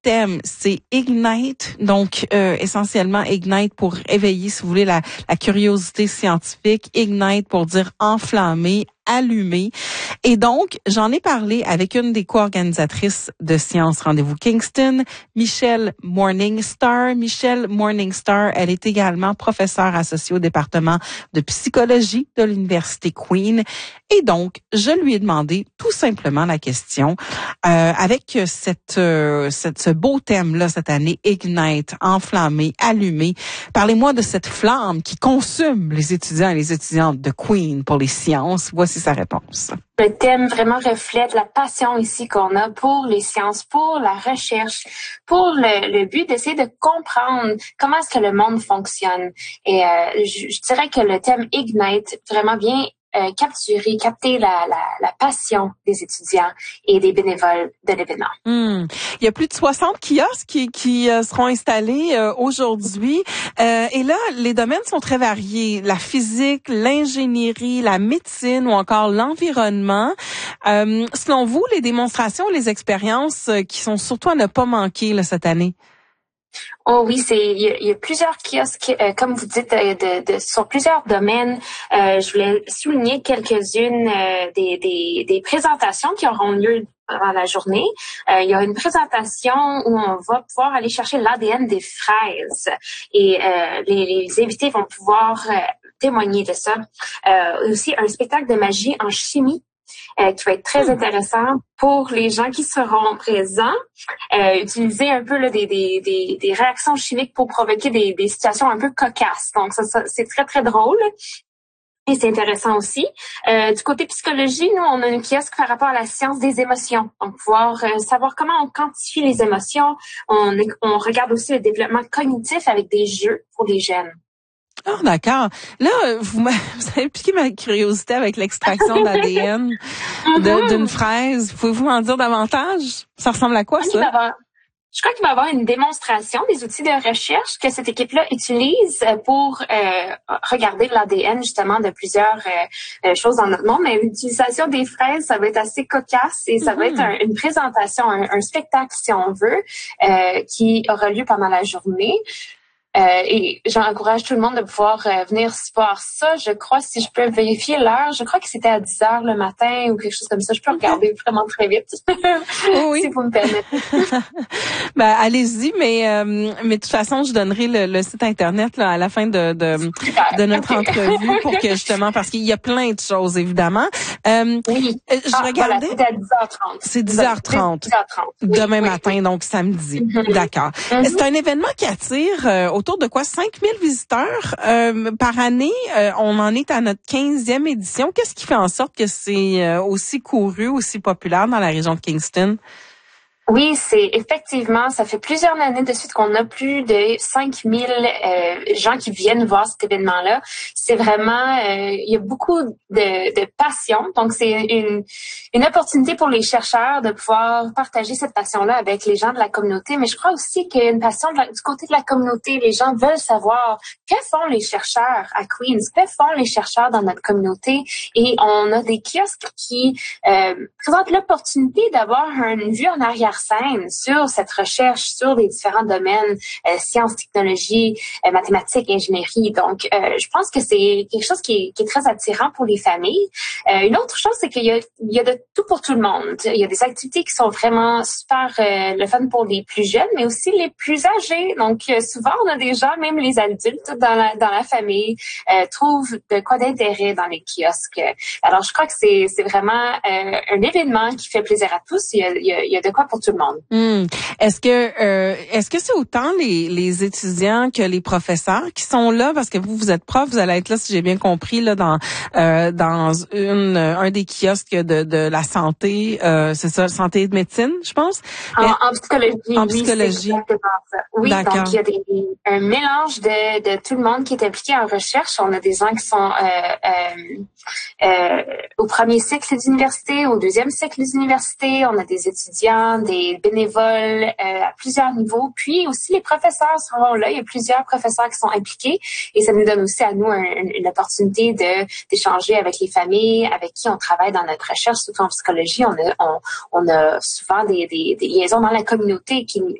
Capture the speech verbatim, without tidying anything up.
thème, c'est Ignite. Donc, euh, essentiellement, Ignite pour éveiller, si vous voulez, la, la curiosité scientifique. Ignite pour dire enflammer, allumer. Et donc, j'en ai parlé avec une des co-organisatrices de Science Rendez-vous Kingston, Michelle Morningstar. Michelle Morningstar, elle est également professeure associée au département de psychologie de l'Université Queen. Et donc, je lui ai demandé tout simplement la question, euh, avec cette, euh, cette, ce beau thème-là cette année, Ignite, enflammer, allumer. Parlez-moi de cette flamme qui consume les étudiants et les étudiantes de Queen pour les sciences. Voici sa réponse. Le thème vraiment reflète la passion ici qu'on a pour les sciences, pour la recherche, pour le, le but d'essayer de comprendre comment est-ce que le monde fonctionne. Et euh, je, je dirais que le thème Ignite vraiment vient euh, capturer, capter la, la, la passion des étudiants et des bénévoles de l'événement. Hum. Il y a plus de soixante kiosques qui, qui euh, seront installés euh, aujourd'hui. Euh, et là, les domaines sont très variés. La physique, l'ingénierie, la médecine ou encore l'environnement. Euh, selon vous, les démonstrations, les expériences euh, qui sont surtout à ne pas manquer là, cette année? Oh oui, c'est il y a, il y a plusieurs kiosques, euh, comme vous dites, euh, de, de, sur plusieurs domaines. Euh, je voulais souligner quelques-unes euh, des, des, des présentations qui auront lieu dans la journée. Euh, il y a une présentation où on va pouvoir aller chercher l'A D N des fraises et euh, les, les invités vont pouvoir euh, témoigner de ça. Euh, aussi, un spectacle de magie en chimie Euh, qui va être très intéressant pour les gens qui seront présents. Euh, utiliser un peu là, des, des, des, des réactions chimiques pour provoquer des, des situations un peu cocasses. Donc, ça, ça c'est très, très drôle. Et c'est intéressant aussi. Euh, du côté psychologie, nous, on a une kiosque par rapport à la science des émotions. Donc, pouvoir euh, savoir comment on quantifie les émotions. On, on regarde aussi le développement cognitif avec des jeux pour les jeunes. Ah, oh, d'accord. Là, vous, vous avez piqué ma curiosité avec l'extraction d'A D N de, d'une fraise. Pouvez-vous en dire davantage? Ça ressemble à quoi, ça? Je crois qu'il va y avoir une démonstration des outils de recherche que cette équipe-là utilise pour euh, regarder l'A D N, justement, de plusieurs euh, choses dans notre monde. Mais l'utilisation des fraises, ça va être assez cocasse et ça mm-hmm. va être un, une présentation, un, un spectacle, si on veut, euh, qui aura lieu pendant la journée. Euh, et j'encourage tout le monde de pouvoir euh, venir voir ça. Je crois, si je peux vérifier l'heure, je crois que c'était à dix heures le matin ou quelque chose comme ça. Je peux regarder vraiment très vite, oui. si vous me permettez. Ben, allez-y, mais euh, mais de toute façon, je donnerai le, le site internet là, à la fin de de, de notre okay. entrevue pour que justement, parce qu'il y a plein de choses évidemment. Euh, oui. Je ah, regardais. Voilà, c'est à dix heures trente. C'est dix heures trente. dix heures trente. Demain oui, matin, oui. donc samedi. Mm-hmm. D'accord. Mm-hmm. C'est un événement qui attire euh, autour de quoi cinq mille visiteurs euh, par année. Euh, on en est à notre quinzième édition. Qu'est-ce qui fait en sorte que c'est euh, aussi couru, aussi populaire dans la région de Kingston? Oui, c'est effectivement, ça fait plusieurs années de suite qu'on a plus de cinq mille euh, gens qui viennent voir cet événement-là. C'est vraiment, euh, il y a beaucoup de, de passion. Donc, c'est une, une opportunité pour les chercheurs de pouvoir partager cette passion-là avec les gens de la communauté. Mais je crois aussi qu'il y a une passion de la, du côté de la communauté. Les gens veulent savoir que font les chercheurs à Queens, que font les chercheurs dans notre communauté. Et on a des kiosques qui euh, présentent l'opportunité d'avoir une vue en arrière scène sur cette recherche sur les différents domaines, euh, sciences, technologies, euh, mathématiques, ingénierie. Donc, euh, je pense que c'est quelque chose qui est, qui est très attirant pour les familles. Euh, une autre chose, c'est qu'il y a, il y a de tout pour tout le monde. Il y a des activités qui sont vraiment super euh, le fun pour les plus jeunes, mais aussi les plus âgés. Donc, euh, souvent, on a des gens, même les adultes dans la, dans la famille, euh, trouvent de quoi d'intérêt dans les kiosques. Alors, je crois que c'est, c'est vraiment euh, un événement qui fait plaisir à tous. Il y a, il y a, il y a de quoi pour tout le monde. Hum. Est-ce que euh, est-ce que c'est autant les, les étudiants que les professeurs qui sont là, parce que vous vous êtes prof, vous allez être là, si j'ai bien compris, là dans euh, dans une un des kiosques de de la santé, euh, c'est ça, santé et de médecine, je pense. En, en psychologie. En oui, psychologie. C'est exactement ça. Oui, D'accord. Donc il y a des, un mélange de de tout le monde qui est impliqué en recherche. On a des gens qui sont euh, euh, euh, au premier cycle d'université, au deuxième cycle d'université. On a des étudiants, des bénévoles euh, à plusieurs niveaux. Puis aussi, les professeurs seront là. Il y a plusieurs professeurs qui sont impliqués et ça nous donne aussi à nous un, une opportunité de d'échanger avec les familles avec qui on travaille dans notre recherche. Surtout en psychologie, on a, on, on a souvent des, des, des liaisons dans la communauté qui,